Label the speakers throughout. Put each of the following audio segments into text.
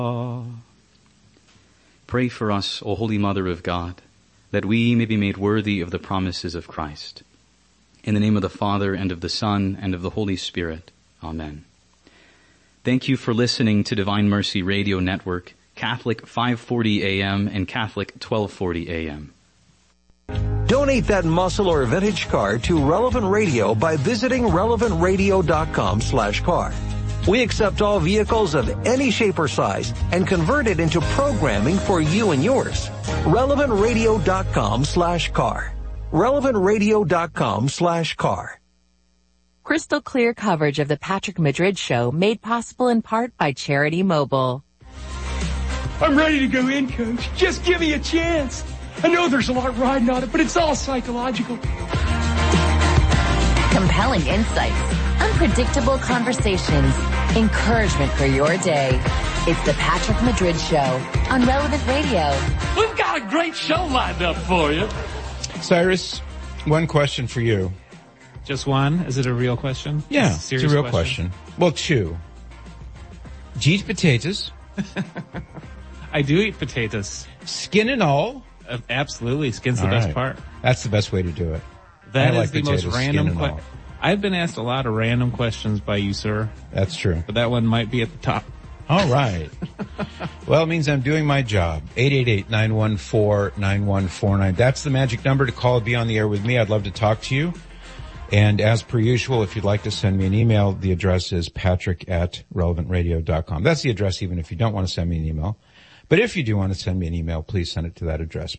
Speaker 1: Pray for us, O Holy Mother of God, that we may be made worthy of the promises of Christ. In the name of the Father, and of the Son, and of the Holy Spirit. Amen. Thank you for listening to Divine Mercy Radio Network, Catholic 540 AM and Catholic 1240 AM.
Speaker 2: Donate that muscle or vintage car to Relevant Radio by visiting relevantradio.com/car. We accept all vehicles of any shape or size and convert it into programming for you and yours. relevantradio.com/car. relevantradio.com/car.
Speaker 3: Crystal clear coverage of the Patrick Madrid Show made possible in part by Charity Mobile.
Speaker 4: I'm ready to go in, Coach. Just give me a chance. I know there's a lot riding on it, but it's all psychological.
Speaker 3: Compelling insights, unpredictable conversations, encouragement for your day. It's the Patrick Madrid Show on Relevant Radio.
Speaker 4: We've got a great show lined up for you.
Speaker 5: Cyrus, one question for you.
Speaker 6: Just one? Is it a real question?
Speaker 5: Yeah, it's a real question. Well, two. Do you eat potatoes?
Speaker 6: I do eat potatoes.
Speaker 5: Skin and all?
Speaker 6: Absolutely. Skin's the best part.
Speaker 5: That's the best way to do it.
Speaker 6: That is the most random question. I've been asked a lot of random questions by you, sir.
Speaker 5: That's true.
Speaker 6: But that one might be at the top.
Speaker 5: All right. Well, it means I'm doing my job. 888-914-9149. That's the magic number to call and be on the air with me. I'd love to talk to you. And as per usual, if you'd like to send me an email, the address is patrick@relevantradio.com. That's the address even if you don't want to send me an email. But if you do want to send me an email, please send it to that address,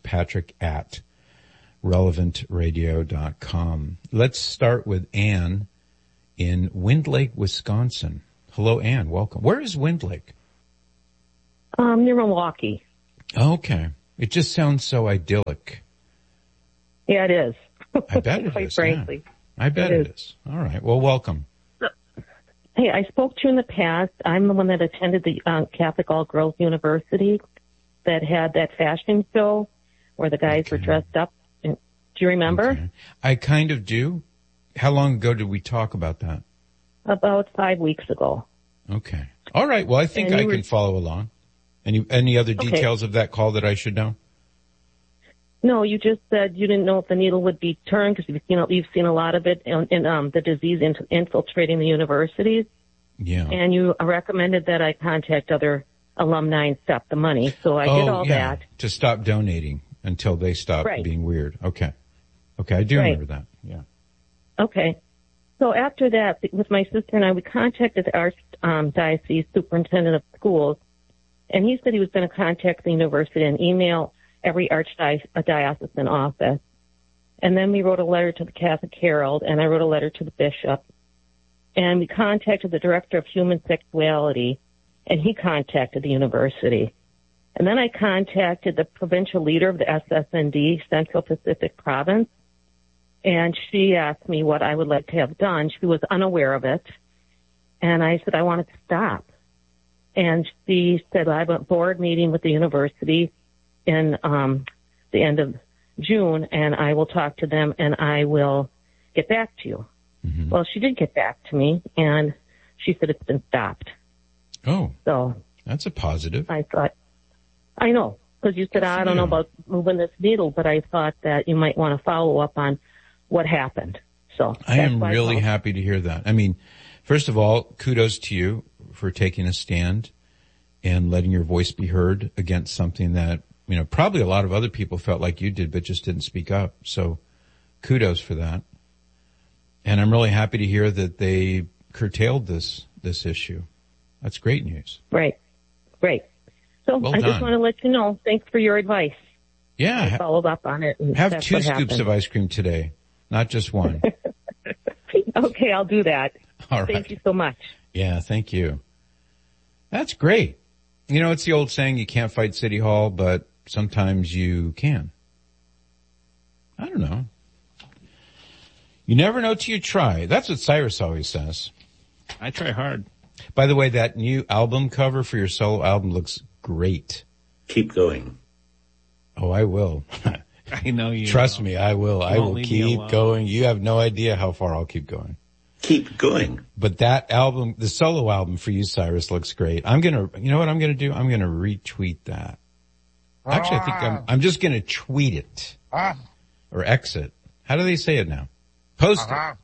Speaker 5: patrick@relevantradio.com. Let's start with Ann in Wind Lake, Wisconsin. Hello, Ann. Welcome. Where is Wind Lake?
Speaker 7: Near Milwaukee.
Speaker 5: Okay. It just sounds so idyllic.
Speaker 7: Yeah, it is.
Speaker 5: I bet it
Speaker 7: Quite
Speaker 5: is.
Speaker 7: frankly.
Speaker 5: Yeah. I bet it is. All right. Well, welcome.
Speaker 7: Hey, I spoke to you in the past. I'm the one that attended the Catholic All-Girls University that had that fashion show where the guys were dressed up. Do you remember?
Speaker 5: Okay. I kind of do. How long ago did we talk about that?
Speaker 7: About 5 weeks ago.
Speaker 5: Okay. All right. Well, I think I can follow along. Any other details of that call that I should know?
Speaker 7: No, you just said you didn't know if the needle would be turned because you've seen a lot of it in the disease infiltrating the universities.
Speaker 5: Yeah.
Speaker 7: And you recommended that I contact other alumni and stop the money. So I did all that.
Speaker 5: To stop donating until they stop being weird. Okay. Okay. I do remember that. Yeah.
Speaker 7: Okay. So after that, with my sister and I, we contacted the Archdiocese Superintendent of Schools, and he said he was going to contact the university and email every archdiocesan office. And then we wrote a letter to the Catholic Herald, and I wrote a letter to the bishop. And we contacted the director of human sexuality, and he contacted the university. And then I contacted the provincial leader of the SSND, Central Pacific Province, and she asked me what I would like to have done. She was unaware of it. And I said, I want it to stop. And she said, I have a board meeting with the university in the end of June, and I will talk to them, and I will get back to you. Mm-hmm. Well, she did get back to me, and she said it's been stopped.
Speaker 5: Oh,
Speaker 7: so
Speaker 5: that's a positive.
Speaker 7: I thought, I know, because you said, I don't know about moving this needle, but I thought that you might want to follow up on what happened. So
Speaker 5: I am really happy to hear that. I mean, first of all, kudos to you for taking a stand and letting your voice be heard against something that, you know, probably a lot of other people felt like you did, but just didn't speak up. So kudos for that. And I'm really happy to hear that they curtailed this issue. That's great news.
Speaker 7: Right. So
Speaker 5: well
Speaker 7: I
Speaker 5: done.
Speaker 7: just want to let you know, thanks for your advice.
Speaker 5: Yeah.
Speaker 7: I followed up on it. And
Speaker 5: have 2 scoops of ice cream today, not just one.
Speaker 7: Okay, I'll do that.
Speaker 5: All right.
Speaker 7: Thank you so much.
Speaker 5: Yeah, thank you. That's great. You know, it's the old saying, you can't fight City Hall, but sometimes you can. I don't know. You never know till you try. That's what Cyrus always says.
Speaker 6: I try hard.
Speaker 5: By the way, that new album cover for your solo album looks great.
Speaker 8: Keep going.
Speaker 5: Oh, I will.
Speaker 6: I know you.
Speaker 5: Trust me, I will. I will keep going. You have no idea how far I'll keep going.
Speaker 8: keep going.
Speaker 5: But that album, the solo album for you, Cyrus, looks great. You know what I'm going to do? I'm going to retweet that. Actually, I think I'm just going to tweet it. Or exit. How do they say it now? Post it.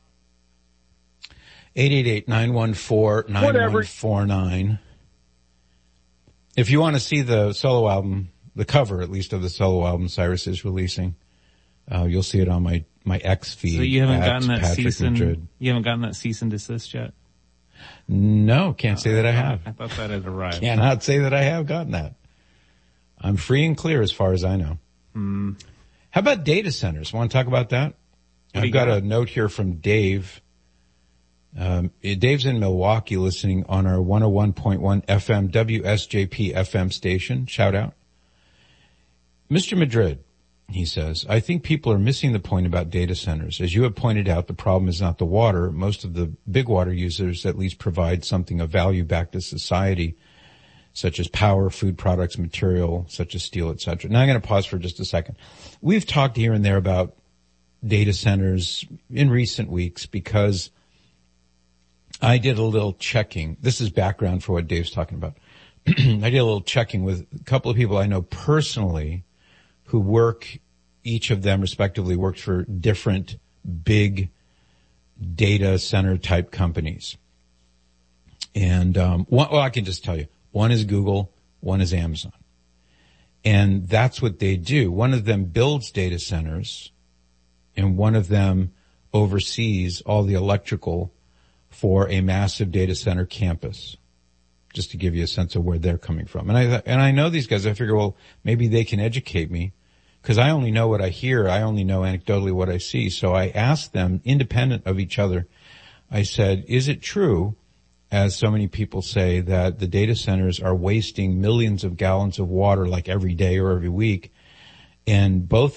Speaker 5: 888-914-9149. If you want to see the solo album, the cover at least of the solo album Cyrus is releasing, you'll see it on my X feed.
Speaker 6: So you haven't gotten that
Speaker 5: Madrid.
Speaker 6: You haven't gotten that cease and desist yet?
Speaker 5: No, can't say that I have.
Speaker 6: I thought that had arrived.
Speaker 5: Cannot say that I have gotten that. I'm free and clear as far as I know. How about data centers? Want to talk about that? I've got a note here from Dave. Dave's in Milwaukee listening on our 101.1 FM WSJP FM station. Shout out. Mr. Madrid, he says, I think people are missing the point about data centers. As you have pointed out, the problem is not the water. Most of the big water users at least provide something of value back to society, such as power, food products, material, such as steel, etc. Now I'm going to pause for just a second. We've talked here and there about data centers in recent weeks because I did a little checking. This is background for what Dave's talking about. I did a little checking with a couple of people I know personally who work, each of them respectively worked for different big data center type companies. And, I can just tell you, one is Google, one is Amazon. And that's what they do. One of them builds data centers and one of them oversees all the electrical for a massive data center campus, just to give you a sense of where they're coming from. And I know these guys. I figure, well, maybe they can educate me because I only know what I hear. I only know anecdotally what I see. So I asked them, independent of each other, I said, is it true, as so many people say, that the data centers are wasting millions of gallons of water like every day or every week? And both